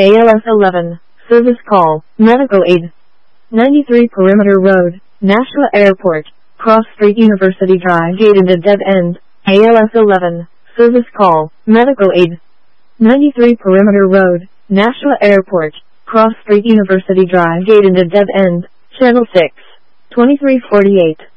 ALS 11, service call, medical aid. 93 Perimeter Road, Nashua Airport, Cross Street University Drive gate into dead end. ALS 11, service call, medical aid. 93 Perimeter Road, Nashua Airport, Cross Street University Drive gate into dead end, channel 6, 2348.